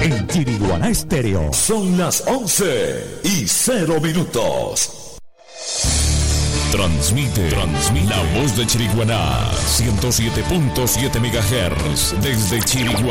en Chiriguaná Estéreo. Son las 11:00. Transmite la voz de Chiriguaná, 107.7 MHz desde Chiriguaná.